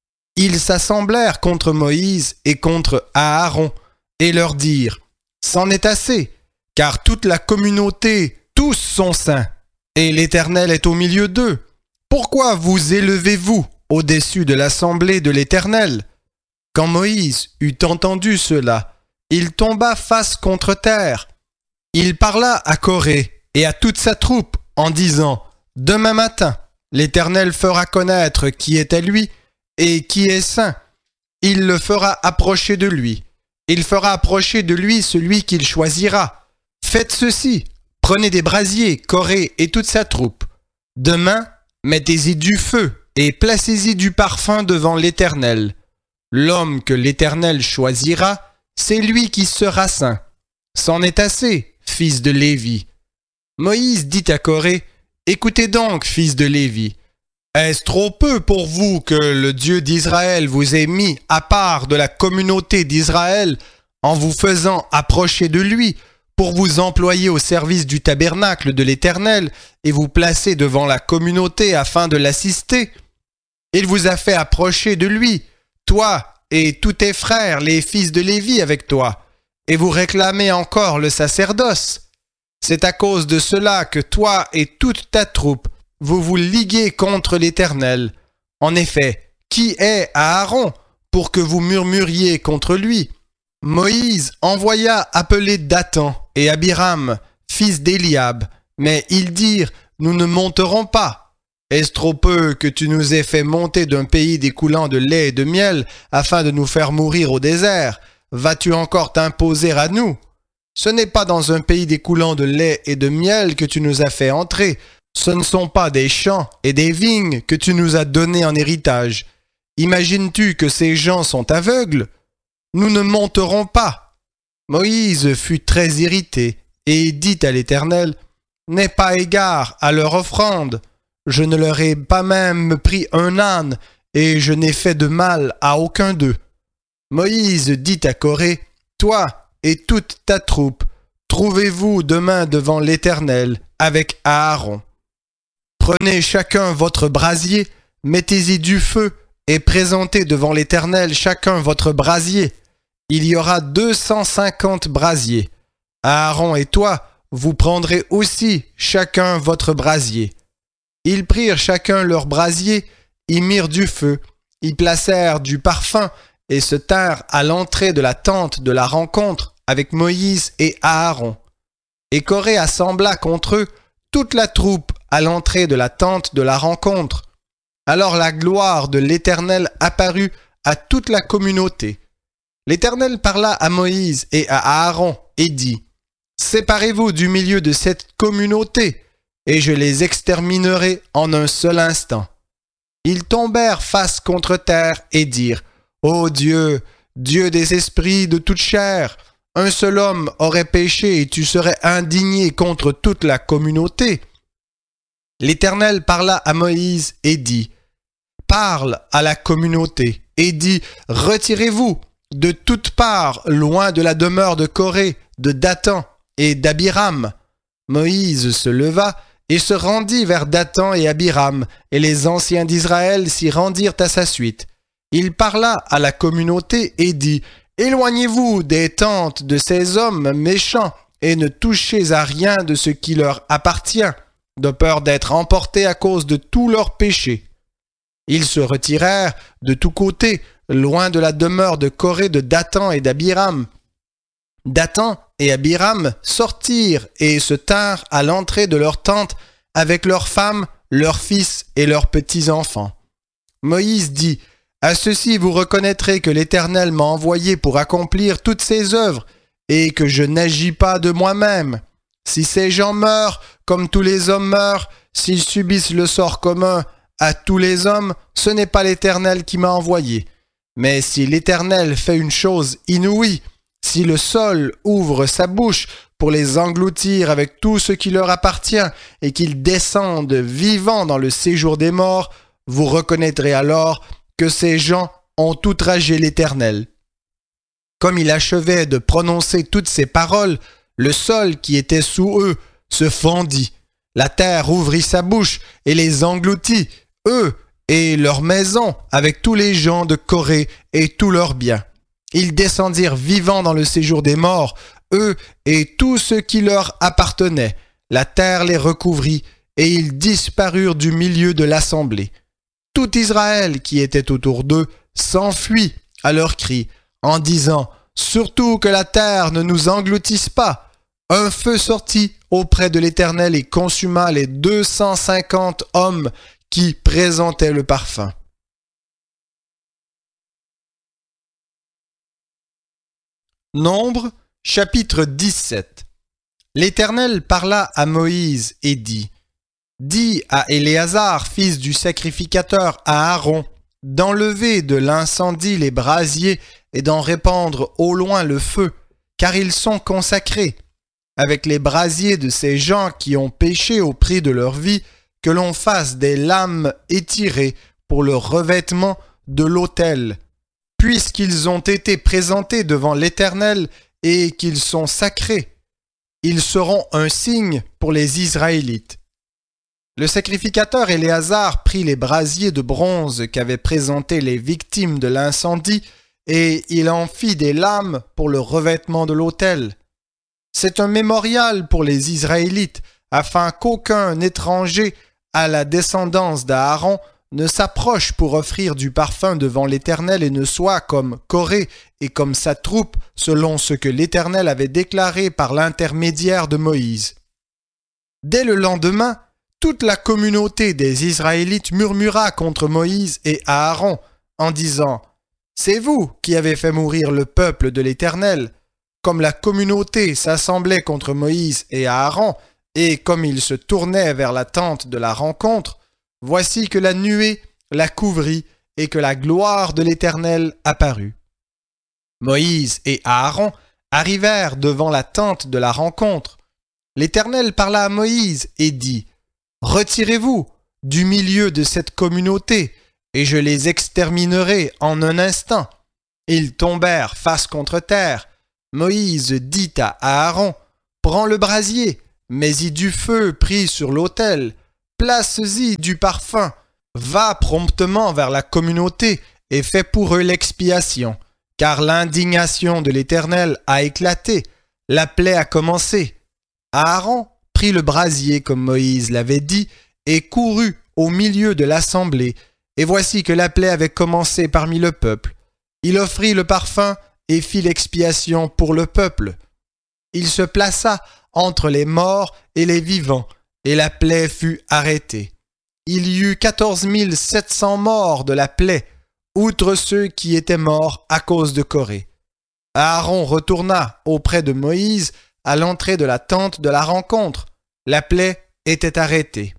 Ils s'assemblèrent contre Moïse et contre Aaron et leur dirent « C'en est assez, car toute la communauté, tous sont saints, et l'Éternel est au milieu d'eux. Pourquoi vous élevez-vous au-dessus de l'assemblée de l'Éternel ?» Quand Moïse eut entendu cela, il tomba face contre terre. Il parla à Coré et à toute sa troupe en disant « Demain matin, l'Éternel fera connaître qui est à lui et qui est saint. Il le fera approcher de lui. Il fera approcher de lui celui qu'il choisira. Faites ceci, prenez des brasiers, Coré et toute sa troupe. Demain, mettez-y du feu et placez-y du parfum devant l'Éternel. L'homme que l'Éternel choisira, c'est lui qui sera saint. C'en est assez, fils de Lévi. » Moïse dit à Coré, « Écoutez donc, fils de Lévi, est-ce trop peu pour vous que le Dieu d'Israël vous ait mis à part de la communauté d'Israël en vous faisant approcher de lui pour vous employer au service du tabernacle de l'Éternel et vous placer devant la communauté afin de l'assister? Il vous a fait approcher de lui, toi et tous tes frères, les fils de Lévi avec toi, et vous réclamez encore le sacerdoce. C'est à cause de cela que toi et toute ta troupe, vous vous liguez contre l'Éternel. En effet, qui est Aaron pour que vous murmuriez contre lui? Moïse envoya appeler Dathan et Abiram, fils d'Éliab, mais ils dirent, « Nous ne monterons pas. Est-ce trop peu que tu nous aies fait monter d'un pays découlant de lait et de miel afin de nous faire mourir au désert? Vas-tu encore t'imposer à nous? Ce n'est pas dans un pays découlant de lait et de miel que tu nous as fait entrer. Ce ne sont pas des champs et des vignes que tu nous as donnés en héritage. Imagines-tu que ces gens sont aveugles? Nous ne monterons pas. » Moïse fut très irrité et dit à l'Éternel, « N'aie pas égard à leur offrande. Je ne leur ai pas même pris un âne et je n'ai fait de mal à aucun d'eux. » Moïse dit à Coré, « Toi et toute ta troupe, trouvez-vous demain devant l'Éternel avec Aaron. Prenez chacun votre brasier, mettez-y du feu et présentez devant l'Éternel chacun votre brasier. Il y aura 250 brasiers. Aaron et toi, vous prendrez aussi chacun votre brasier. Ils prirent chacun leur brasier, y mirent du feu, y placèrent du parfum et se tinrent à l'entrée de la tente de la rencontre avec Moïse et Aaron. Et Coré assembla contre eux toute la troupe à l'entrée de la tente de la rencontre. Alors la gloire de l'Éternel apparut à toute la communauté. L'Éternel parla à Moïse et à Aaron et dit : Séparez-vous du milieu de cette communauté, et je les exterminerai en un seul instant. Ils tombèrent face contre terre et dirent : Ô Dieu, Dieu des esprits de toute chair, un seul homme aurait péché et tu serais indigné contre toute la communauté. L'Éternel parla à Moïse et dit : Parle à la communauté et dis : Retirez-vous de toutes parts loin de la demeure de Coré, de Dathan et d'Abiram. Moïse se leva et se rendit vers Dathan et Abiram, et les anciens d'Israël s'y rendirent à sa suite. Il parla à la communauté et dit : Éloignez-vous des tentes de ces hommes méchants et ne touchez à rien de ce qui leur appartient, de peur d'être emportés à cause de tous leurs péchés. Ils se retirèrent de tous côtés, loin de la demeure de Coré, de Dathan et d'Abiram. Dathan et Abiram sortirent et se tinrent à l'entrée de leur tente avec leurs femmes, leurs fils et leurs petits-enfants. Moïse dit : À ceci vous reconnaîtrez que l'Éternel m'a envoyé pour accomplir toutes ces œuvres et que je n'agis pas de moi-même. Si ces gens meurent comme tous les hommes meurent, s'ils subissent le sort commun à tous les hommes, ce n'est pas l'Éternel qui m'a envoyé. Mais si l'Éternel fait une chose inouïe, si le sol ouvre sa bouche pour les engloutir avec tout ce qui leur appartient et qu'ils descendent vivants dans le séjour des morts, vous reconnaîtrez alors que ces gens ont outragé l'Éternel. Comme il achevait de prononcer toutes ces paroles, le sol qui était sous eux se fendit. La terre ouvrit sa bouche et les engloutit, eux et leurs maisons, avec tous les gens de Coré et tous leurs biens. Ils descendirent vivants dans le séjour des morts, eux et tout ce qui leur appartenait. La terre les recouvrit et ils disparurent du milieu de l'assemblée. Tout Israël qui était autour d'eux s'enfuit à leurs cris, en disant : Surtout que la terre ne nous engloutisse pas. Un feu sortit auprès de l'Éternel et consuma les 250 hommes qui présentaient le parfum. Nombre, chapitre 17. L'Éternel parla à Moïse et dit : Dis à Éléazar, fils du sacrificateur, à Aaron, d'enlever de l'incendie les brasiers et d'en répandre au loin le feu, car ils sont consacrés, avec les brasiers de ces gens qui ont péché au prix de leur vie, que l'on fasse des lames étirées pour le revêtement de l'autel, puisqu'ils ont été présentés devant l'Éternel et qu'ils sont sacrés. Ils seront un signe pour les Israélites. Le sacrificateur Éléazar prit les brasiers de bronze qu'avaient présentés les victimes de l'incendie et il en fit des lames pour le revêtement de l'autel. C'est un mémorial pour les Israélites, afin qu'aucun étranger à la descendance d'Aaron ne s'approche pour offrir du parfum devant l'Éternel et ne soit comme Coré et comme sa troupe, selon ce que l'Éternel avait déclaré par l'intermédiaire de Moïse. Dès le lendemain, toute la communauté des Israélites murmura contre Moïse et Aaron, en disant : C'est vous qui avez fait mourir le peuple de l'Éternel. Comme la communauté s'assemblait contre Moïse et Aaron, et comme ils se tournaient vers la tente de la rencontre, voici que la nuée la couvrit et que la gloire de l'Éternel apparut. Moïse et Aaron arrivèrent devant la tente de la rencontre. L'Éternel parla à Moïse et dit : Retirez-vous du milieu de cette communauté, et je les exterminerai en un instant. Ils tombèrent face contre terre. Moïse dit à Aaron : Prends le brasier, mets-y du feu pris sur l'autel, place-y du parfum, va promptement vers la communauté et fais pour eux l'expiation, car l'indignation de l'Éternel a éclaté, la plaie a commencé. Aaron prit le brasier comme Moïse l'avait dit et courut au milieu de l'assemblée, et voici que la plaie avait commencé parmi le peuple. Il offrit le parfum et fit l'expiation pour le peuple. Il se plaça entre les morts et les vivants, et la plaie fut arrêtée. Il y eut 14 700 morts de la plaie, outre ceux qui étaient morts à cause de Corée. Aaron retourna auprès de Moïse à l'entrée de la tente de la rencontre. La plaie était arrêtée.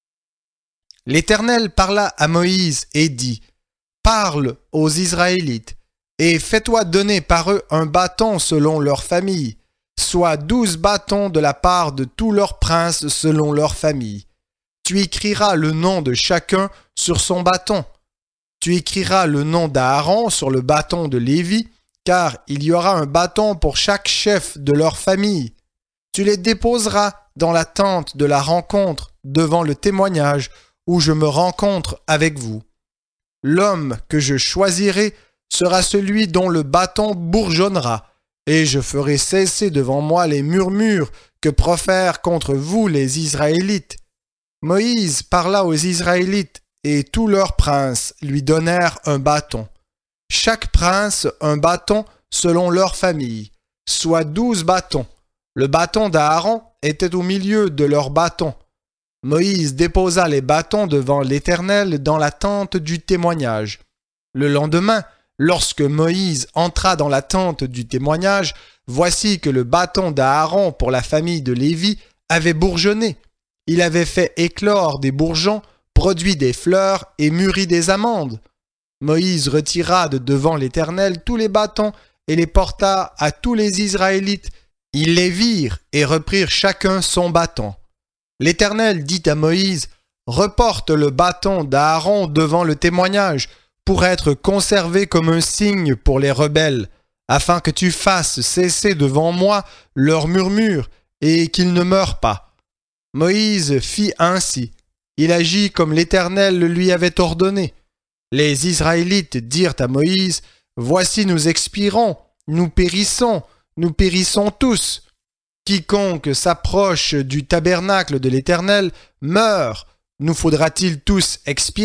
L'Éternel parla à Moïse et dit, « Parle aux Israélites, et fais-toi donner par eux un bâton selon leur famille, soit 12 bâtons de la part de tous leurs princes selon leur famille. Tu écriras le nom de chacun sur son bâton. Tu écriras le nom d'Aaron sur le bâton de Lévi, car il y aura un bâton pour chaque chef de leur famille. Tu les déposeras dans la tente de la rencontre devant le témoignage où je me rencontre avec vous. L'homme que je choisirai sera celui dont le bâton bourgeonnera, et je ferai cesser devant moi les murmures que profèrent contre vous les Israélites. » Moïse parla aux Israélites, et tous leurs princes lui donnèrent un bâton. Chaque prince un bâton selon leur famille, soit 12 bâtons. Le bâton d'Aaron était au milieu de leurs bâtons. Moïse déposa les bâtons devant l'Éternel dans la tente du témoignage. Le lendemain, lorsque Moïse entra dans la tente du témoignage, voici que le bâton d'Aaron pour la famille de Lévi avait bourgeonné. Il avait fait éclore des bourgeons, produit des fleurs et mûri des amandes. Moïse retira de devant l'Éternel tous les bâtons et les porta à tous les Israélites. Ils les virent et reprirent chacun son bâton. L'Éternel dit à Moïse, « Reporte le bâton d'Aaron devant le témoignage, pour être conservé comme un signe pour les rebelles, afin que tu fasses cesser devant moi leurs murmures, et qu'ils ne meurent pas. » Moïse fit ainsi. Il agit comme l'Éternel le lui avait ordonné. Les Israélites dirent à Moïse, « Voici nous expirons, nous périssons tous. Quiconque s'approche du tabernacle de l'Éternel meurt. Nous faudra-t-il tous expirer ?»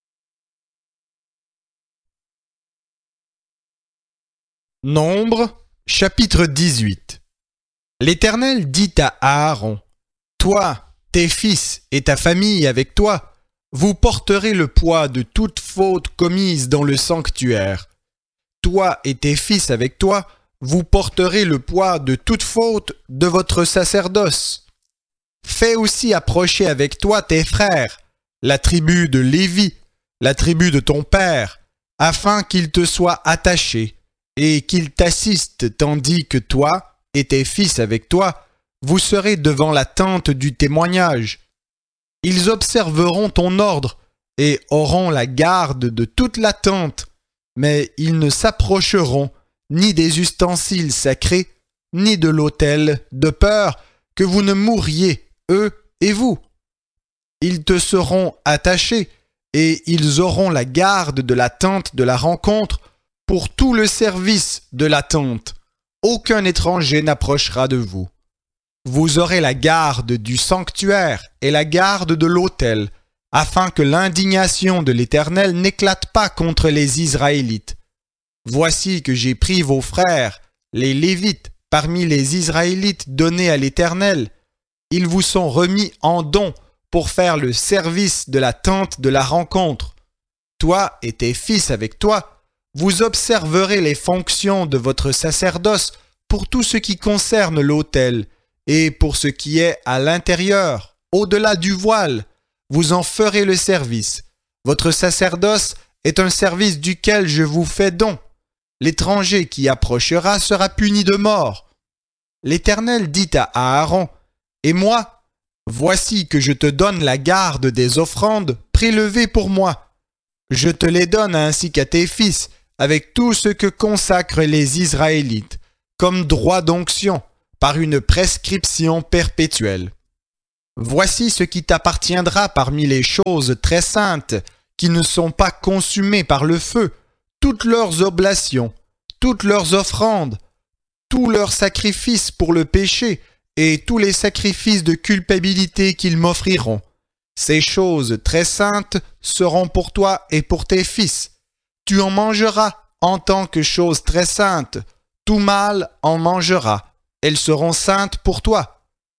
Nombre, chapitre 18. L'Éternel dit à Aaron, « Toi, tes fils et ta famille avec toi, vous porterez le poids de toute faute commise dans le sanctuaire. Toi et tes fils avec toi, vous porterez le poids de toute faute de votre sacerdoce. Fais aussi approcher avec toi tes frères, la tribu de Lévi, la tribu de ton père, afin qu'ils te soient attachés, et qu'ils t'assistent tandis que toi et tes fils avec toi, vous serez devant la tente du témoignage. Ils observeront ton ordre et auront la garde de toute la tente, mais ils ne s'approcheront ni des ustensiles sacrés, ni de l'autel, de peur que vous ne mouriez, eux et vous. Ils te seront attachés, et ils auront la garde de la tente de la rencontre pour tout le service de la tente. Aucun étranger n'approchera de vous. Vous aurez la garde du sanctuaire et la garde de l'autel, afin que l'indignation de l'Éternel n'éclate pas contre les Israélites. Voici que j'ai pris vos frères, les Lévites, parmi les Israélites donnés à l'Éternel. Ils vous sont remis en don pour faire le service de la tente de la rencontre. Toi et tes fils avec toi, vous observerez les fonctions de votre sacerdoce pour tout ce qui concerne l'autel, et pour ce qui est à l'intérieur, au-delà du voile, vous en ferez le service. Votre sacerdoce est un service duquel je vous fais don. L'étranger qui approchera sera puni de mort. L'Éternel dit à Aaron, « Et moi, voici que je te donne la garde des offrandes prélevées pour moi. Je te les donne ainsi qu'à tes fils, avec tout ce que consacrent les Israélites, comme droit d'onction, par une prescription perpétuelle. Voici ce qui t'appartiendra parmi les choses très saintes, qui ne sont pas consumées par le feu, toutes leurs oblations, toutes leurs offrandes, tous leurs sacrifices pour le péché, et tous les sacrifices de culpabilité qu'ils m'offriront. Ces choses très saintes seront pour toi et pour tes fils. Tu en mangeras en tant que chose très sainte. Tout mâle en mangera. Elles seront saintes pour toi.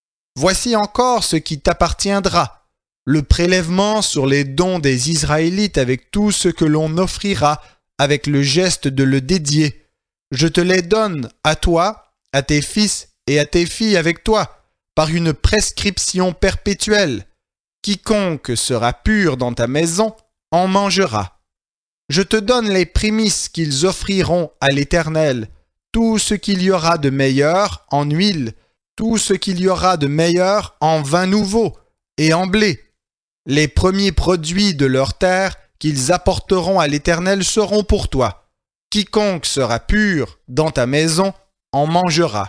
Voici encore ce qui t'appartiendra. Le prélèvement sur les dons des Israélites avec tout ce que l'on offrira, avec le geste de le dédier. Je te les donne à toi, à tes fils et à tes filles avec toi, par une prescription perpétuelle. Quiconque sera pur dans ta maison en mangera. Je te donne les prémices qu'ils offriront à l'Éternel, tout ce qu'il y aura de meilleur en huile, tout ce qu'il y aura de meilleur en vin nouveau et en blé. Les premiers produits de leur terre qu'ils apporteront à l'Éternel seront pour toi. Quiconque sera pur dans ta maison en mangera.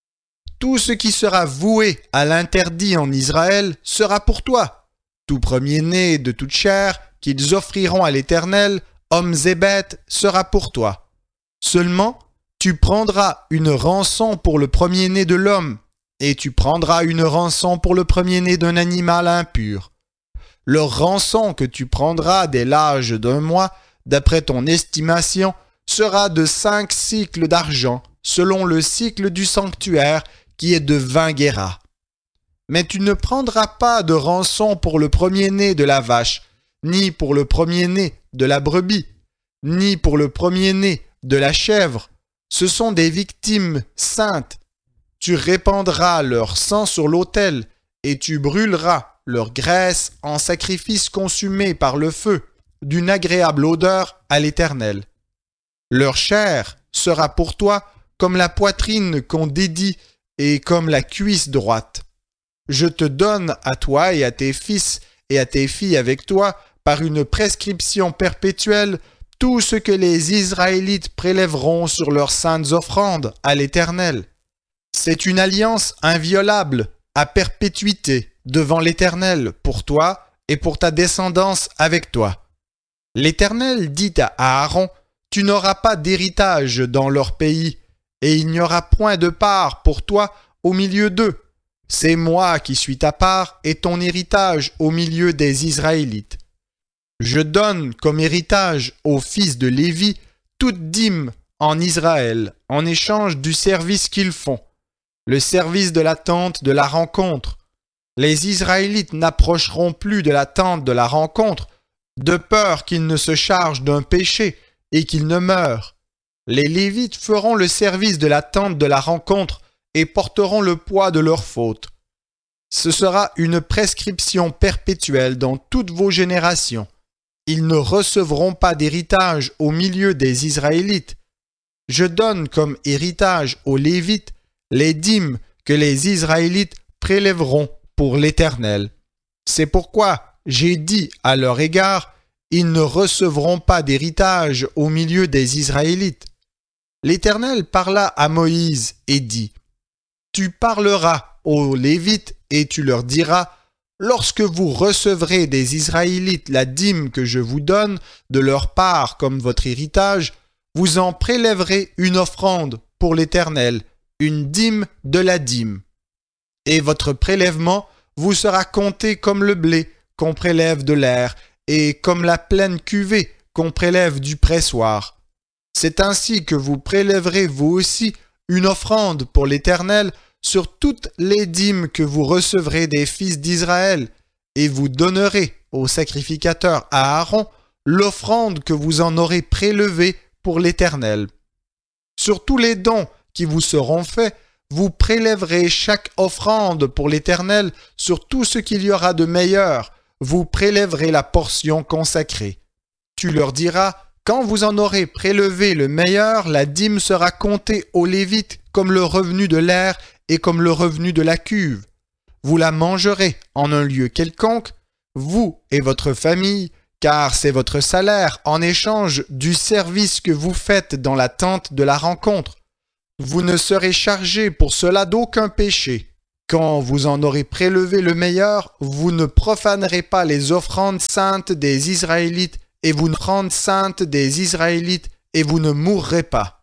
Tout ce qui sera voué à l'interdit en Israël sera pour toi. Tout premier-né de toute chair qu'ils offriront à l'Éternel, hommes et bêtes, sera pour toi. Seulement, tu prendras une rançon pour le premier-né de l'homme, et tu prendras une rançon pour le premier-né d'un animal impur. Le rançon que tu prendras dès l'âge d'un mois, d'après ton estimation, sera de 5 cycles d'argent, selon le cycle du sanctuaire, qui est de 20 guéras. Mais tu ne prendras pas de rançon pour le premier-né de la vache, ni pour le premier-né de la brebis, ni pour le premier-né de la chèvre. Ce sont des victimes saintes. Tu répandras leur sang sur l'autel, et tu brûleras leur graisse en sacrifice consumé par le feu, d'une agréable odeur à l'Éternel. Leur chair sera pour toi comme la poitrine qu'on dédie et comme la cuisse droite. Je te donne à toi et à tes fils et à tes filles avec toi, par une prescription perpétuelle, tout ce que les Israélites prélèveront sur leurs saintes offrandes à l'Éternel. C'est une alliance inviolable, à perpétuité, devant l'Éternel, pour toi et pour ta descendance avec toi. L'Éternel dit à Aaron, « Tu n'auras pas d'héritage dans leur pays, et il n'y aura point de part pour toi au milieu d'eux. C'est moi qui suis ta part et ton héritage au milieu des Israélites. Je donne comme héritage aux fils de Lévi toute dîme en Israël, en échange du service qu'ils font, le service de la tente de la rencontre. Les Israélites n'approcheront plus de la tente de la rencontre, de peur qu'ils ne se chargent d'un péché et qu'ils ne meurent. Les Lévites feront le service de la tente de la rencontre et porteront le poids de leurs fautes. Ce sera une prescription perpétuelle dans toutes vos générations. Ils ne recevront pas d'héritage au milieu des Israélites. Je donne comme héritage aux Lévites les dîmes que les Israélites prélèveront pour l'Éternel. C'est pourquoi j'ai dit à leur égard, ils ne recevront pas d'héritage au milieu des Israélites. L'Éternel parla à Moïse et dit, « Tu parleras aux Lévites et tu leur diras, lorsque vous recevrez des Israélites la dîme que je vous donne de leur part comme votre héritage, vous en prélèverez une offrande pour l'Éternel, une dîme de la dîme. Et votre prélèvement vous sera compté comme le blé qu'on prélève de l'aire et comme la pleine cuvée qu'on prélève du pressoir. C'est ainsi que vous prélèverez vous aussi une offrande pour l'Éternel sur toutes les dîmes que vous recevrez des fils d'Israël, et vous donnerez au sacrificateur Aaron l'offrande que vous en aurez prélevée pour l'Éternel. Sur tous les dons qui vous seront faits, vous prélèverez chaque offrande pour l'Éternel sur tout ce qu'il y aura de meilleur, vous prélèverez la portion consacrée. Tu leur diras, quand vous en aurez prélevé le meilleur, la dîme sera comptée aux Lévites comme le revenu de l'aire et comme le revenu de la cuve. Vous la mangerez en un lieu quelconque, vous et votre famille, car c'est votre salaire en échange du service que vous faites dans la tente de la rencontre. Vous ne serez chargés pour cela d'aucun péché. Quand vous en aurez prélevé le meilleur, vous ne profanerez pas les offrandes saintes des Israélites et vous ne mourrez pas.